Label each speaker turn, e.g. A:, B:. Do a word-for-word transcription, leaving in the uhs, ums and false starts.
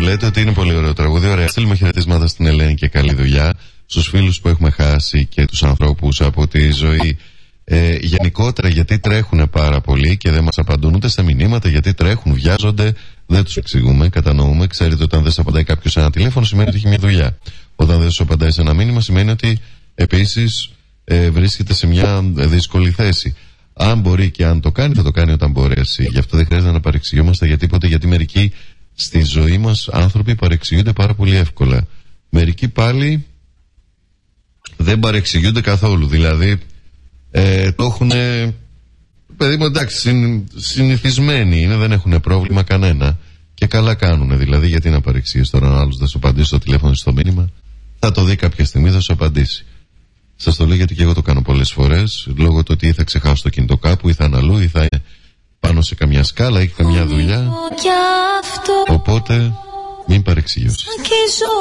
A: λέτε ότι είναι πολύ ωραίο τραγούδι. Ωραία. Στείλουμε χαιρετίσματα στην Ελένη και καλή δουλειά. Στους φίλους που έχουμε χάσει και τους ανθρώπους από τη ζωή. Ε, γενικότερα, γιατί τρέχουν πάρα πολύ και δεν μας απαντούν ούτε στα μηνύματα, γιατί τρέχουν, βιάζονται, δεν τους εξηγούμε, κατανοούμε. Ξέρετε, όταν δεν σου απαντάει κάποιος σε ένα τηλέφωνο, σημαίνει ότι έχει μια δουλειά. Όταν δεν σου απαντάει σε ένα μήνυμα, σημαίνει ότι επίσης ε, βρίσκεται σε μια δύσκολη θέση. Αν μπορεί και αν το κάνει, θα το κάνει όταν μπορέσει. Γι' αυτό δεν χρειάζεται να παρεξηγιόμαστε για τίποτε, γιατί μερικοί στη ζωή μας άνθρωποι παρεξηγούνται πάρα πολύ εύκολα. Μερικοί πάλι δεν παρεξηγούνται καθόλου. Δηλαδή, ε, το έχουν. Παιδί μου, εντάξει, συν, συνηθισμένοι είναι, δεν έχουν πρόβλημα κανένα. Και καλά κάνουν. Δηλαδή, γιατί να παρεξηγείς τώρα, αν άλλος δεν σου απαντήσει στο τηλέφωνο ή στο μήνυμα, θα το δει κάποια στιγμή, θα σου απαντήσει. Σας το λέω γιατί και εγώ το κάνω πολλές φορές, λόγω του ότι ή θα ξεχάσω το κινητό κάπου, ή θα είναι αλλού, ή θα είναι πάνω σε καμιά σκάλα ή καμιά δουλειά. Οπότε μην παρεξηγήσεις.